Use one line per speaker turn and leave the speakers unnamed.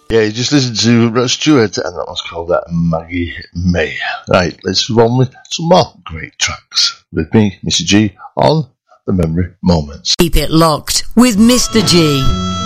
Yeah, you just listened to Rod Stewart, and that was called Maggie May. Right, let's move on with some more great tracks. With me, Mr. G, on The Memory Moments.
Keep it locked with Mr. G.